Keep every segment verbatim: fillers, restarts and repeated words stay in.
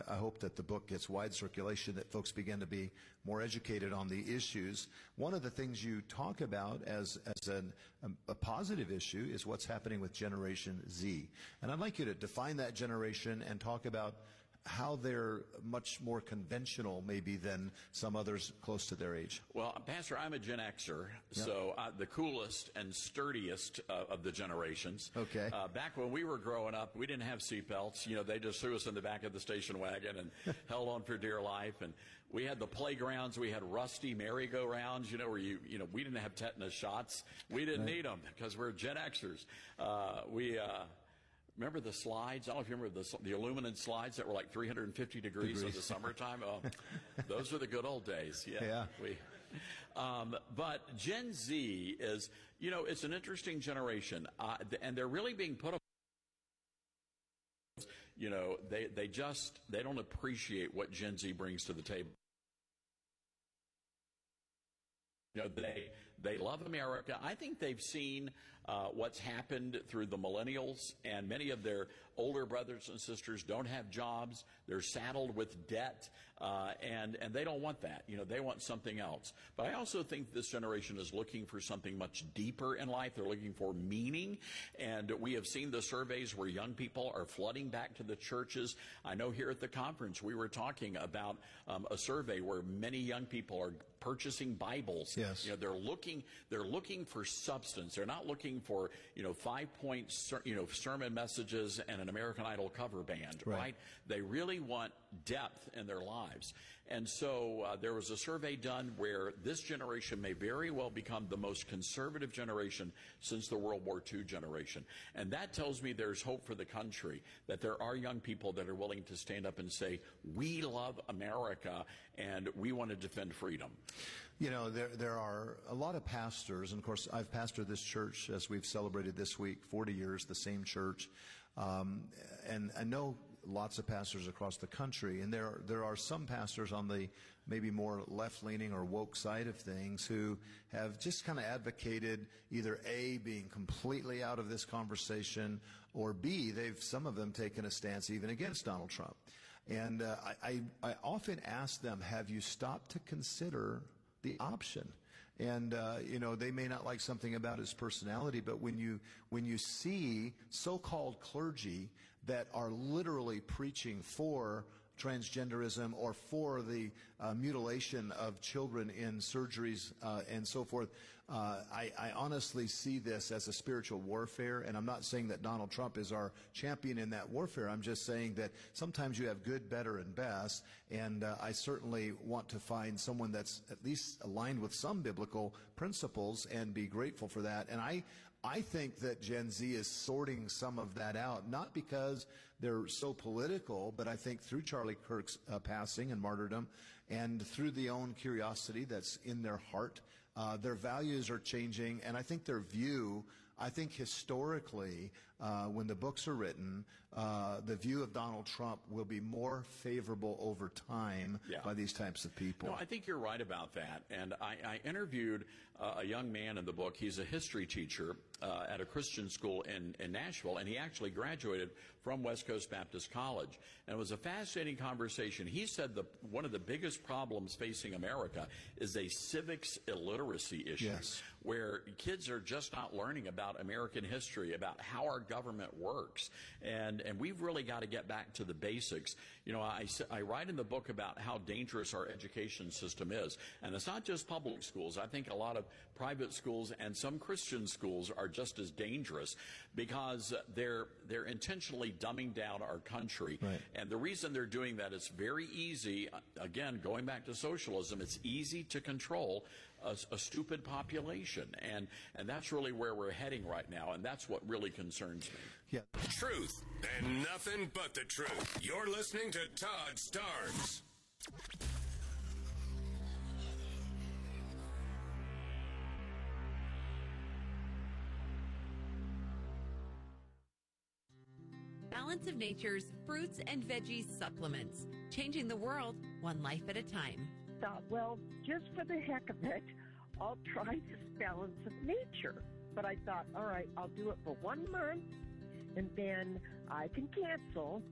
I hope that the book gets wide circulation, that folks begin to be more educated on the issues. One of the things you talk about as as an, a, a positive issue is what's happening with Generation Z. And I'd like you to define that generation and talk about how they're much more conventional maybe than some others close to their age. Well, Pastor, I'm a Gen Xer, yep. so uh, the coolest and sturdiest uh, of the generations. Okay. Uh, back when we were growing up, we didn't have seatbelts. You know, they just threw us in the back of the station wagon and held on for dear life. And we had the playgrounds. We had rusty merry-go-rounds, you know, where you, you know, we didn't have tetanus shots. We didn't right. need them because we're Gen Xers. Uh, we, uh, Remember the slides? I don't know if you remember the, the aluminum slides that were like three hundred fifty degrees, degrees. in the summertime. Oh, those were the good old days. Yeah. yeah. We, um, but Gen Z is, you know, it's an interesting generation, uh, and they're really being put up. You know, they, they just, they don't appreciate what Gen Z brings to the table. You know, they they love America. I think they've seen uh, what's happened through the millennials, and many of their older brothers and sisters don't have jobs. They're saddled with debt, uh, and and they don't want that. You know, they want something else. But I also think this generation is looking for something much deeper in life. They're looking for meaning, and we have seen the surveys where young people are flooding back to the churches. I know here at the conference we were talking about um, a survey where many young people are purchasing Bibles. Yes. You know, they're looking, they're looking for substance. They're not looking for, you know, five-point, you know, sermon messages and an American Idol cover band, right? right? They really want depth in their lives. And so uh, there was a survey done where this generation may very well become the most conservative generation since the World War Two generation. And that tells me there's hope for the country, that there are young people that are willing to stand up and say, we love America and we want to defend freedom. You know, there there are a lot of pastors, and of course I've pastored this church as we've celebrated this week, forty years, the same church. Um, and I know lots of pastors across the country, and there there are some pastors on the maybe more left-leaning or woke side of things who have just kind of advocated either A, being completely out of this conversation, or B, they've some of them taken a stance even against Donald Trump. And uh, I, I, I often ask them, have you stopped to consider the option? And, uh, you know, they may not like something about his personality, but when you, when you see so-called clergy that are literally preaching for transgenderism or for the uh, mutilation of children in surgeries uh, and so forth, uh, I, I honestly see this as a spiritual warfare. And I'm not saying that Donald Trump is our champion in that warfare. I'm just saying that sometimes you have good, better, and best. And uh, I certainly want to find someone that's at least aligned with some biblical principles and be grateful for that. And I, I think that Gen Z is sorting some of that out, not because they're so political, but I think through Charlie Kirk's uh, passing and martyrdom and through the own curiosity that's in their heart, uh, their values are changing. And I think their view, I think historically, uh, when the books are written, uh, the view of Donald Trump will be more favorable over time yeah. by these types of people. No, I think you're right about that. And I, I interviewed uh, a young man in the book. He's a history teacher uh, at a Christian school in, in Nashville, and he actually graduated from West Coast Baptist College. And it was a fascinating conversation. He said the, one of the biggest problems facing America is a civics illiteracy issue, yes. where kids are just not learning about American history, about how our government works. And, and we've really got to get back to the basics. You know, I, I write in the book about how dangerous our education system is. And it's not just public schools. I think a lot of private schools and some Christian schools are just as dangerous because they're, they're intentionally dumbing down our country. Right. And the reason they're doing that is very easy. Again, going back to socialism, it's easy to control a, a stupid population. And, and that's really where we're heading right now, and that's what really concerns me. Yeah. Truth and nothing but the truth. You're listening to Todd Starnes. Balance of Nature's fruits and veggies supplements, changing the world one life at a time. Thought, well, just for the heck of it, I'll try this Balance of Nature. But I thought, all right, I'll do it for one month, and then I can cancel.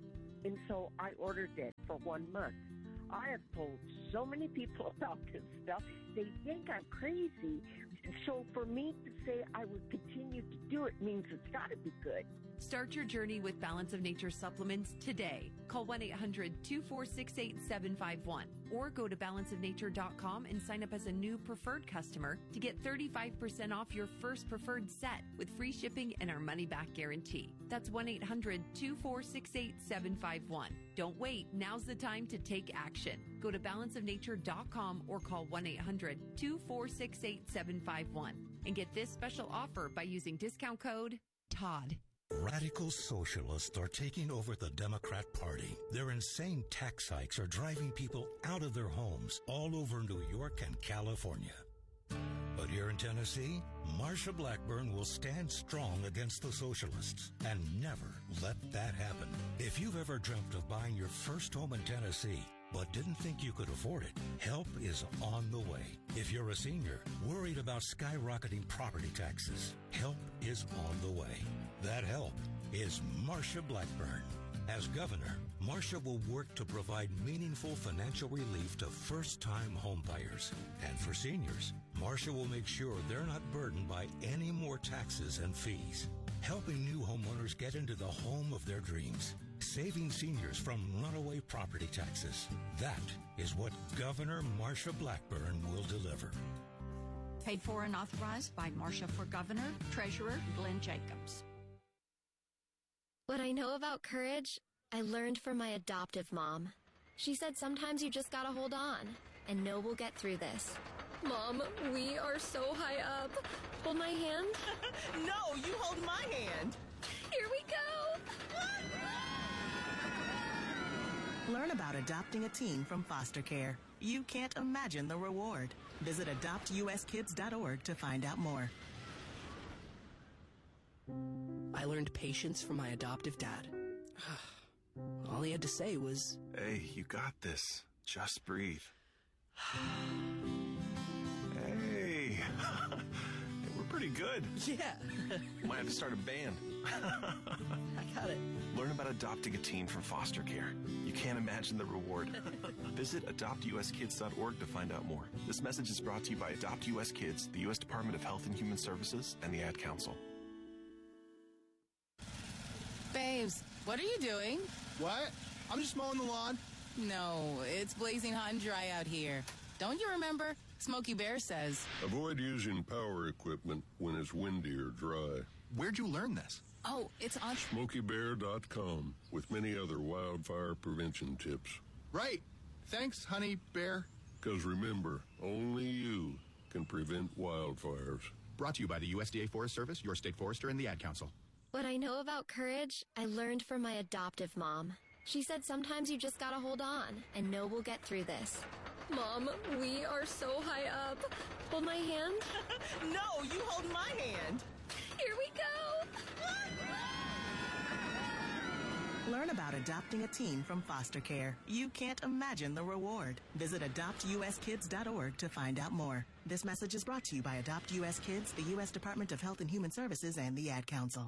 And so I ordered it for one month. I have told so many people about this stuff. They think I'm crazy. So for me to say I would continue to do it means it's got to be good. Start your journey with Balance of Nature supplements today. Call one eight hundred two four six eight seven five one or go to balance of nature dot com and sign up as a new preferred customer to get thirty-five percent off your first preferred set with free shipping and our money-back guarantee. That's one eight hundred two four six eight seven five one. Don't wait. Now's the time to take action. Go to balance of nature dot com or call one eight hundred two four six eight seven five one and get this special offer by using discount code Todd. Radical socialists are taking over the Democrat Party. Their insane tax hikes are driving people out of their homes all over New York and California. But here in Tennessee, Marsha Blackburn will stand strong against the socialists and never let that happen. If you've ever dreamt of buying your first home in Tennessee, but didn't think you could afford it, help is on the way. If you're a senior worried about skyrocketing property taxes, help is on the way. That help is Marsha Blackburn. As governor, Marsha will work to provide meaningful financial relief to first-time homebuyers. And for seniors, Marsha will make sure they're not burdened by any more taxes and fees. Helping new homeowners get into the home of their dreams. Saving seniors from runaway property taxes. That is what Governor Marsha Blackburn will deliver. Paid for and authorized by Marsha for Governor, Treasurer Glenn Jacobs. What I know about courage, I learned from my adoptive mom. She said sometimes you just gotta hold on and know we'll get through this. Mom, we are so high up. Hold my hand. No, you hold my hand. Here we go. Learn about adopting a teen from foster care. You can't imagine the reward. Visit adopt u s kids dot org to find out more. I learned patience from my adoptive dad. All he had to say was, "Hey, you got this. Just breathe." Hey, we're pretty good. Yeah. Might have to start a band. I got it. Learn about adopting a teen from foster care. You can't imagine the reward. Visit adopt u s kids dot org to find out more. This message is brought to you by Adopt U S Kids, the U S Department of Health and Human Services, and the Ad Council. Babes, what are you doing? What? I'm just mowing the lawn. No, it's blazing hot and dry out here. Don't you remember? Smokey Bear says, avoid using power equipment when it's windy or dry. Where'd you learn this? Oh, it's on smokey bear dot com with many other wildfire prevention tips. Right. Thanks, honey bear. Because remember, only you can prevent wildfires. Brought to you by the U S D A Forest Service, your state forester, and the Ad Council. What I know about courage, I learned from my adoptive mom. She said sometimes you just gotta hold on and know we'll get through this. Mom, we are so high up. Hold my hand. No, you hold my hand. Here we go. Learn about adopting a teen from foster care. You can't imagine the reward. Visit adopt u s kids dot org to find out more. This message is brought to you by Adopt U S Kids, the U S Department of Health and Human Services, and the Ad Council.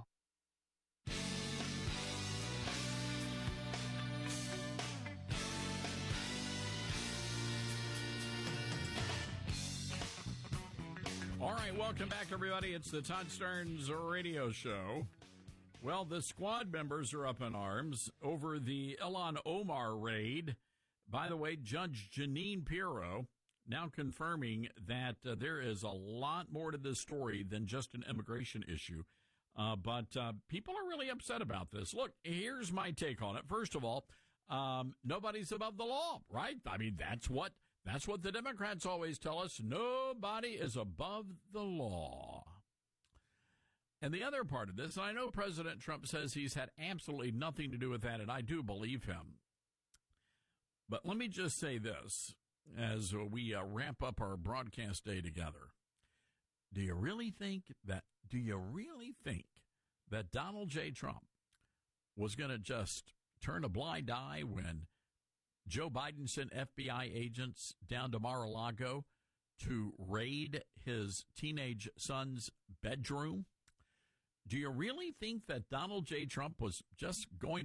All right, welcome back, everybody. It's the Todd Starnes Radio Show. Well, the squad members are up in arms over the Ilhan Omar raid. By the way, Judge Jeanine Pirro now confirming that uh, there is a lot more to this story than just an immigration issue. Uh, but uh, people are really upset about this. Look, here's my take on it. First of all, um, nobody's above the law, right? I mean, that's what that's what the Democrats always tell us. Nobody is above the law. And the other part of this, and I know President Trump says he's had absolutely nothing to do with that, and I do believe him. But let me just say this as we uh, wrap up our broadcast day together. Do you really think that, do you really think that Donald J. Trump was going to just turn a blind eye when Joe Biden sent F B I agents down to Mar-a-Lago to raid his teenage son's bedroom? Do you really think that Donald J. Trump was just going to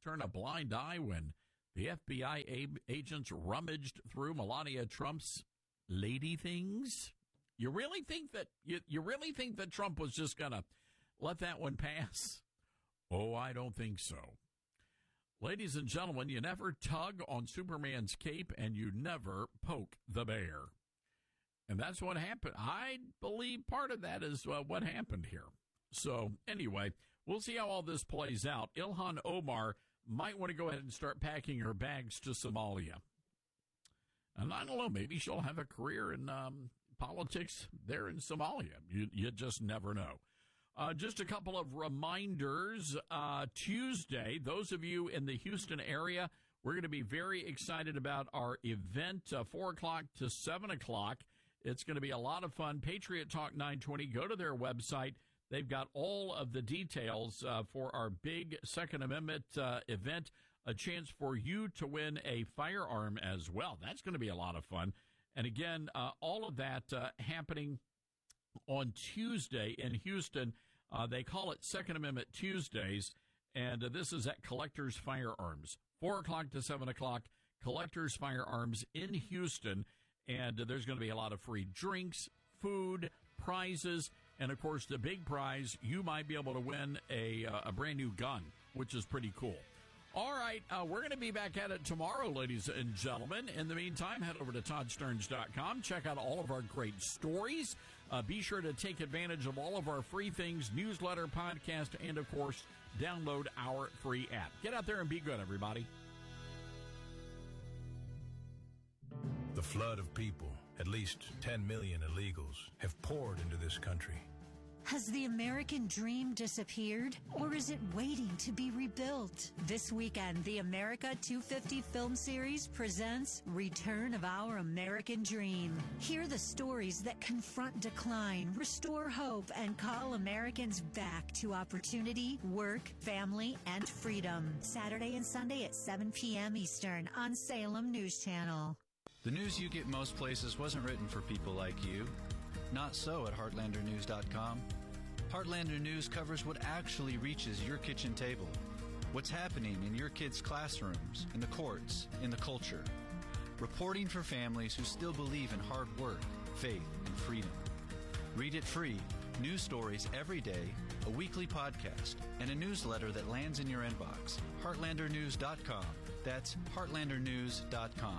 turn a blind eye when the F B I a- agents rummaged through Melania Trump's lady things? You really think that you, you really think that Trump was just going to let that one pass? Oh, I don't think so. Ladies and gentlemen, you never tug on Superman's cape and you never poke the bear. And that's what happened. I believe part of that is uh, what happened here. So anyway, we'll see how all this plays out. Ilhan Omar might want to go ahead and start packing her bags to Somalia. And I don't know, maybe she'll have a career in um, politics there in Somalia. You, you just never know. Uh, just a couple of reminders. Uh, Tuesday, those of you in the Houston area, we're going to be very excited about our event, uh, four o'clock to seven o'clock. It's going to be a lot of fun. Patriot Talk nine twenty, go to their website. They've got all of the details uh, for our big Second Amendment uh, event, a chance for you to win a firearm as well. That's going to be a lot of fun. And again, uh, all of that uh, happening on Tuesday in Houston. Uh, they call it Second Amendment Tuesdays, and uh, this is at Collectors Firearms. four o'clock to seven o'clock, Collectors Firearms in Houston, and uh, there's going to be a lot of free drinks, food, prizes, and, of course, the big prize, you might be able to win a, uh, a brand-new gun, which is pretty cool. All right, uh, we're going to be back at it tomorrow, ladies and gentlemen. In the meantime, head over to Todd Stearns dot com. Check out all of our great stories. Uh, be sure to take advantage of all of our free things, newsletter, podcast, and, of course, download our free app. Get out there and be good, everybody. The flood of people, at least ten million illegals, have poured into this country. Has the American dream disappeared, or is it waiting to be rebuilt? This weekend, the America two fifty film series presents Return of Our American Dream. Hear the stories that confront decline, restore hope, and call Americans back to opportunity, work, family, and freedom. Saturday and Sunday at seven p.m. Eastern on Salem News Channel. The news you get most places wasn't written for people like you. Not so at Heartlander News dot com. Heartlander News covers what actually reaches your kitchen table. What's happening in your kids' classrooms, in the courts, in the culture. Reporting for families who still believe in hard work, faith, and freedom. Read it free. News stories every day, a weekly podcast, and a newsletter that lands in your inbox. Heartlander News dot com. That's Heartlander News dot com.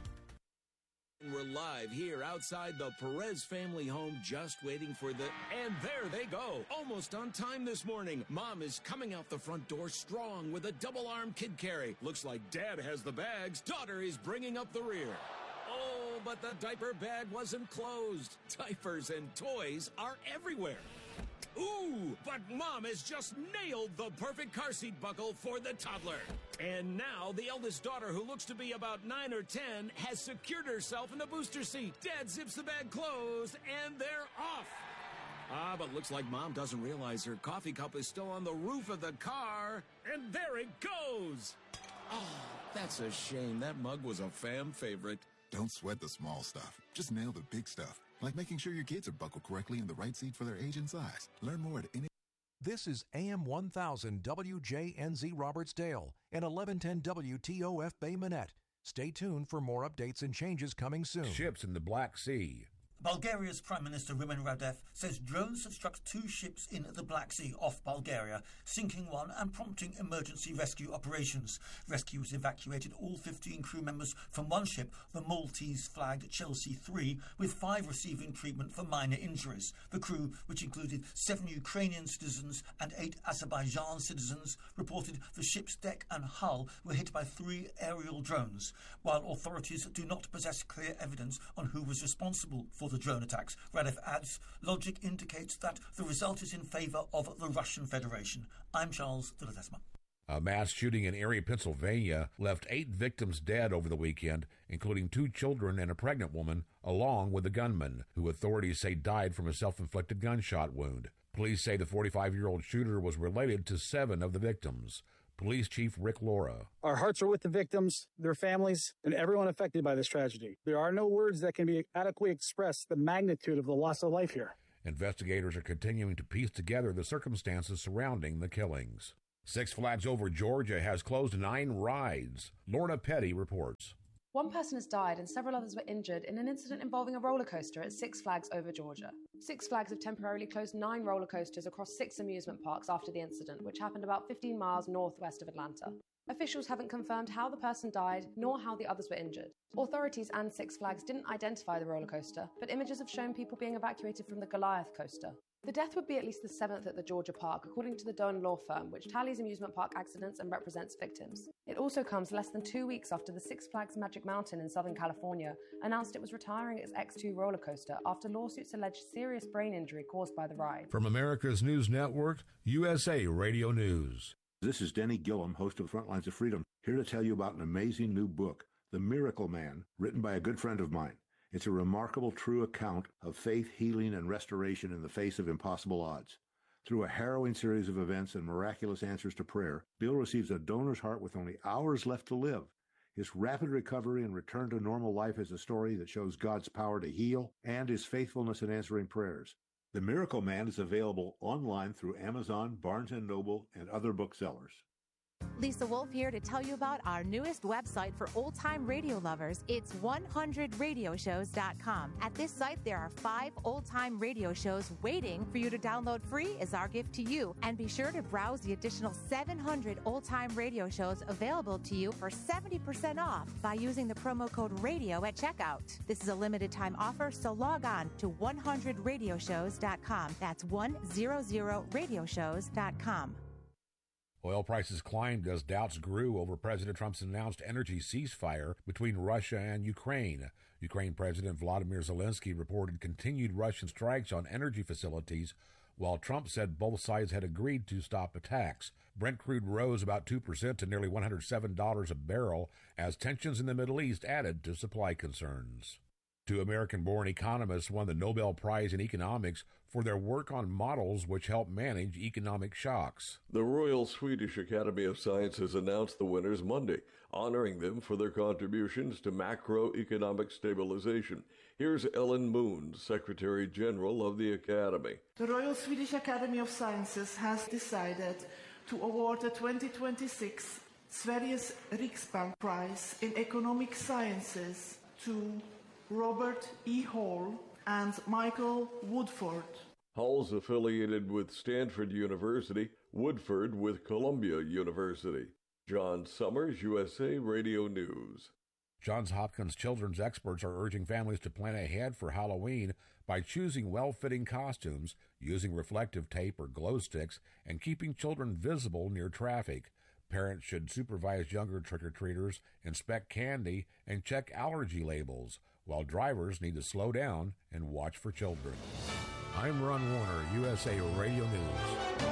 We're live here outside the Perez family home, just waiting for the... And there they go, almost on time this morning. Mom is coming out the front door strong with a double-arm kid carry. Looks like Dad has the bags. Daughter is bringing up the rear. Oh, but the diaper bag wasn't closed. Diapers and toys are everywhere. Ooh, but Mom has just nailed the perfect car seat buckle for the toddler. And now the eldest daughter, who looks to be about nine or ten, has secured herself in the booster seat. Dad zips the bag closed, and they're off. Ah, but looks like Mom doesn't realize her coffee cup is still on the roof of the car. And there it goes. Oh, that's a shame. That mug was a fam favorite. Don't sweat the small stuff. Just nail the big stuff. Like making sure your kids are buckled correctly in the right seat for their age and size. Learn more at N A. This is A M one thousand W J N Z Robertsdale and eleven ten W T O F Bay Minette. Stay tuned for more updates and changes coming soon. Ships in the Black Sea. Bulgaria's Prime Minister Rumen Radev says drones have struck two ships in the Black Sea off Bulgaria, sinking one and prompting emergency rescue operations. Rescuers evacuated all fifteen crew members from one ship, the Maltese-flagged Chelsea three, with five receiving treatment for minor injuries. The crew, which included seven Ukrainian citizens and eight Azerbaijan citizens, reported the ship's deck and hull were hit by three aerial drones. While authorities do not possess clear evidence on who was responsible for the drone attacks, Radev adds, logic indicates that the result is in favour of the Russian Federation. I'm Charles de Ledesma. A mass shooting in Erie, Pennsylvania left eight victims dead over the weekend, including two children and a pregnant woman, along with a gunman, who authorities say died from a self-inflicted gunshot wound. Police say the forty-five-year-old shooter was related to seven of the victims. Police Chief Rick Laura. Our hearts are with the victims, their families, and everyone affected by this tragedy. There are no words that can be adequately express the magnitude of the loss of life here. Investigators are continuing to piece together the circumstances surrounding the killings. Six Flags Over Georgia has closed nine rides. Lorna Petty reports. One person has died and several others were injured in an incident involving a roller coaster at Six Flags Over Georgia. Six Flags have temporarily closed nine roller coasters across six amusement parks after the incident, which happened about fifteen miles northwest of Atlanta. Officials haven't confirmed how the person died nor how the others were injured. Authorities and Six Flags didn't identify the roller coaster, but images have shown people being evacuated from the Goliath coaster. The death would be at least the seventh at the Georgia park, according to the Doan law firm, which tallies amusement park accidents and represents victims. It also comes less than two weeks after the Six Flags Magic Mountain in Southern California announced it was retiring its X two roller coaster after lawsuits alleged serious brain injury caused by the ride. From America's News Network, U S A Radio News. This is Denny Gillum, host of Frontlines of Freedom, here to tell you about an amazing new book, The Miracle Man, written by a good friend of mine. It's a remarkable, true account of faith, healing, and restoration in the face of impossible odds. Through a harrowing series of events and miraculous answers to prayer, Bill receives a donor's heart with only hours left to live. His rapid recovery and return to normal life is a story that shows God's power to heal and his faithfulness in answering prayers. The Miracle Man is available online through Amazon, Barnes and Noble, and other booksellers. Lisa Wolf here to tell you about our newest website for old-time radio lovers. It's one hundred radio shows dot com. At this site, there are five old-time radio shows waiting for you to download free as our gift to you. And be sure to browse the additional seven hundred old-time radio shows available to you for seventy percent off by using the promo code RADIO at checkout. This is a limited-time offer, so log on to one hundred radio shows dot com. That's one hundred radio shows dot com. Oil prices climbed as doubts grew over President Trump's announced energy ceasefire between Russia and Ukraine. Ukraine President Vladimir Zelensky reported continued Russian strikes on energy facilities, while Trump said both sides had agreed to stop attacks. Brent crude rose about two percent to nearly one hundred seven dollars a barrel as tensions in the Middle East added to supply concerns. Two American-born economists won the Nobel Prize in Economics for their work on models which help manage economic shocks. The Royal Swedish Academy of Sciences announced the winners Monday, honoring them for their contributions to macroeconomic stabilization. Here's Ellen Moon, Secretary General of the Academy. The Royal Swedish Academy of Sciences has decided to award the twenty twenty-six Sveriges Riksbank Prize in Economic Sciences to Robert E. Hall and Michael Woodford. Hall's affiliated with Stanford University, Woodford with Columbia University. John Summers, U S A Radio News. Johns Hopkins children's experts are urging families to plan ahead for Halloween by choosing well-fitting costumes, using reflective tape or glow sticks, and keeping children visible near traffic. Parents should supervise younger trick-or-treaters, inspect candy, and check allergy labels, while drivers need to slow down and watch for children. I'm Ron Warner, U S A Radio News.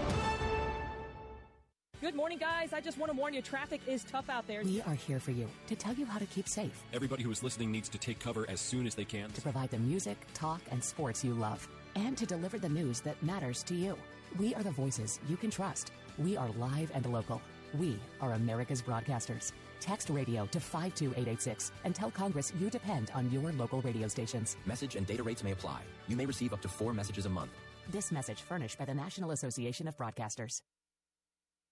Good morning, guys. I just want to warn you, traffic is tough out there. We are here for you to tell you how to keep safe. Everybody who is listening needs to take cover as soon as they can. To provide the music, talk, and sports you love. And to deliver the news that matters to you. We are the voices you can trust. We are live and local. We are America's broadcasters. Text radio to five two eight eight six and tell Congress you depend on your local radio stations. Message and data rates may apply. You may receive up to four messages a month. This message furnished by the National Association of Broadcasters.